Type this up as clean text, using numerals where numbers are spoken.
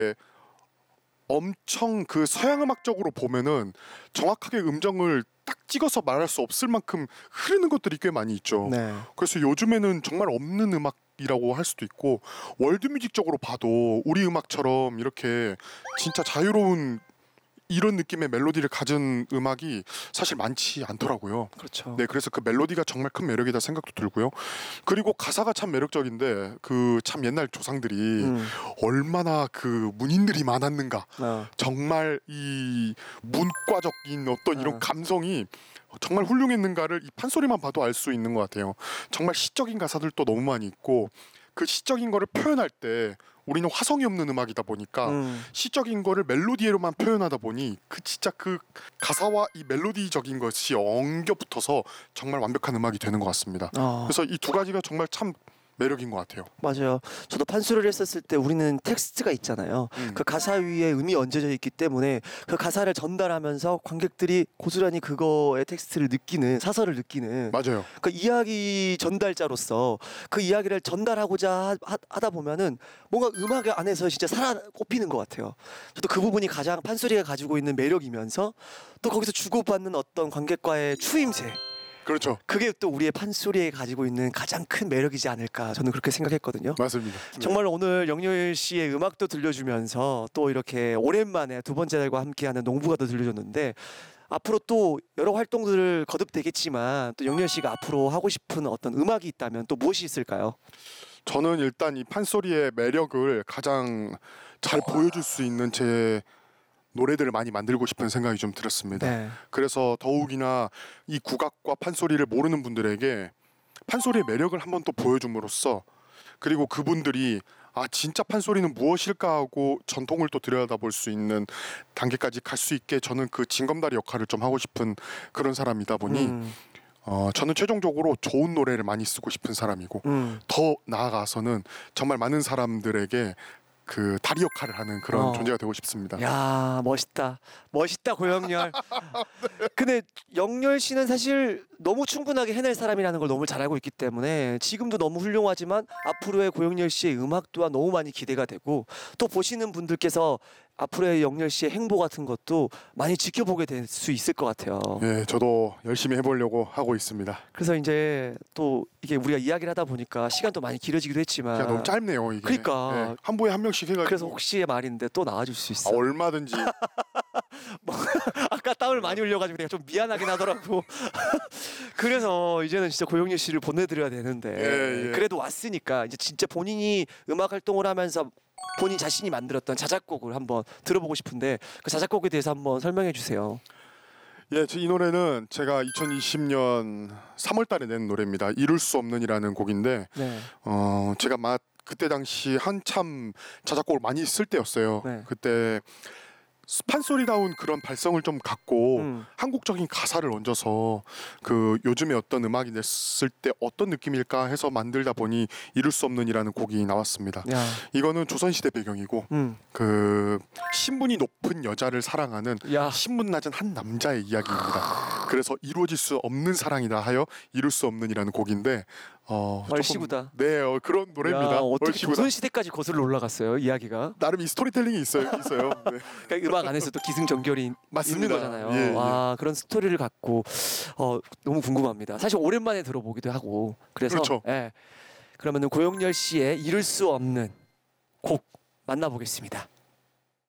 엄청 그 서양 음악적으로 보면은 정확하게 음정을 딱 찍어서 말할 수 없을 만큼 흐르는 것들이 꽤 많이 있죠. 네. 그래서 요즘에는 정말 없는 음악이라고 할 수도 있고, 월드뮤직적으로 봐도 우리 음악처럼 이렇게 진짜 자유로운 이런 느낌의 멜로디를 가진 음악이 사실 많지 않더라고요. 그렇죠. 네, 그래서 그 멜로디가 정말 큰 매력이다 생각도 들고요. 그리고 가사가 참 매력적인데 그 참 옛날 조상들이 얼마나 그 문인들이 많았는가. 정말 이 문과적인 어떤 이런 감성이 정말 훌륭했는가를 이 판소리만 봐도 알 수 있는 것 같아요. 정말 시적인 가사들도 너무 많이 있고, 그 시적인 거를 표현할 때 우리는 화성이 없는 음악이다 보니까 시적인 거를 멜로디로만 표현하다 보니 그 진짜 그 가사와 이 멜로디적인 것이 엉겨 붙어서 정말 완벽한 음악이 되는 것 같습니다. 그래서 이 두 가지가 정말 참 매력인 것 같아요. 맞아요. 저도 판소리를 했었을 때 우리는 텍스트가 있잖아요. 그 가사 위에 음이 얹어져 있기 때문에 그 가사를 전달하면서 관객들이 고스란히 그거의 텍스트를 느끼는, 사설을 느끼는, 맞아요. 그 이야기 전달자로서 그 이야기를 전달하고자 하다 보면은 뭔가 음악 안에서 진짜 살아 꼽히는 것 같아요. 저도 그 부분이 가장 판소리가 가지고 있는 매력이면서 또 거기서 주고받는 어떤 관객과의 추임새, 그렇죠. 그게 또 우리의 판소리에 가지고 있는 가장 큰 매력이지 않을까, 저는 그렇게 생각했거든요. 맞습니다. 정말 오늘 영렬 씨의 음악도 들려주면서 또 이렇게 오랜만에 두 번째 달과 함께하는 농부가도 들려줬는데, 앞으로 또 여러 활동들을 거듭되겠지만 또 영렬 씨가 앞으로 하고 싶은 어떤 음악이 있다면 또 무엇이 있을까요? 저는 일단 이 판소리의 매력을 가장 잘 보여줄 수 있는 제 노래들을 많이 만들고 싶은 생각이 좀 들었습니다. 네. 그래서 더욱이나 이 국악과 판소리를 모르는 분들에게 판소리의 매력을 한번 또 보여줌으로써, 그리고 그분들이 아 진짜 판소리는 무엇일까 하고 전통을 또 들여다볼 수 있는 단계까지 갈 수 있게 저는 그 징검다리 역할을 좀 하고 싶은 그런 사람이다 보니 저는 최종적으로 좋은 노래를 많이 쓰고 싶은 사람이고, 더 나아가서는 정말 많은 사람들에게 그 다리 역할을 하는 그런 존재가 되고 싶습니다. 야, 멋있다. 멋있다, 고영렬. 근데 영렬 씨는 사실 너무 충분하게 해낼 사람이라는 걸 너무 잘 알고 있기 때문에 지금도 너무 훌륭하지만 앞으로의 고영렬 씨의 음악 또한 너무 많이 기대가 되고, 또 보시는 분들께서 앞으로의 영렬 씨의 행보 같은 것도 많이 지켜보게 될 수 있을 것 같아요. 네, 저도 열심히 해보려고 하고 있습니다. 그래서 이제 또 이게 우리가 이야기를 하다 보니까 시간도 많이 길어지기도 했지만 그냥 너무 짧네요 이게. 그러니까 네, 한 번에 한 명씩 해가지고. 그래서 혹시의 말인데 또 나와줄 수 있어? 얼마든지. 아까 땀을 많이 흘려가지고 내가 좀 미안하긴 하더라고. 그래서 이제는 진짜 고영렬 씨를 보내드려야 되는데 예. 그래도 왔으니까 이제 진짜 본인이 음악 활동을 하면서 본인 자신이 만들었던 자작곡을 한번 들어보고 싶은데, 그 자작곡에 대해서 한번 설명해 주세요. 예, 이 노래는 제가 2020년 3월달에 낸 노래입니다. 이룰 수 없는이라는 곡인데, 네. 제가 그때 당시 한참 자작곡을 많이 쓸 때였어요. 네. 그때 판소리다운 그런 발성을 좀 갖고 한국적인 가사를 얹어서 그 요즘에 어떤 음악이 냈을 때 어떤 느낌일까 해서 만들다 보니 이룰 수 없는이라는 곡이 나왔습니다. 야. 이거는 조선시대 배경이고 그 신분이 높은 여자를 사랑하는 신분 낮은 한 남자의 이야기입니다. 그래서 이루어질 수 없는 사랑이다 하여 이룰 수 없는이라는 곡인데 얼씨구다. 네, 그런 노래입니다. 야, 어떻게 얼씨구다. 조선시대까지 거슬러 올라갔어요, 이야기가? 나름 이 스토리텔링이 있어요. 네. 그러니까 음악 안에서 또 기승전결이 있는 거잖아요. 예. 와, 그런 스토리를 갖고 너무 궁금합니다. 사실 오랜만에 들어보기도 하고 그래서 그렇죠. 예. 그러면은 고영렬 씨의 이룰 수 없는 곡 만나보겠습니다.